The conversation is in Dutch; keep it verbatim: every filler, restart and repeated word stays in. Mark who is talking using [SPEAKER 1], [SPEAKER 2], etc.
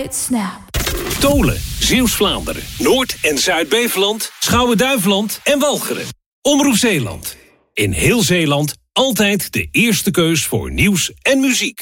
[SPEAKER 1] it snap.
[SPEAKER 2] Tolen, Zeeuws-Vlaanderen, Noord- en Zuid-Beveland, Schouwen-Duiveland en Walcheren. Omroep Zeeland. In heel Zeeland altijd de eerste keus voor nieuws en muziek.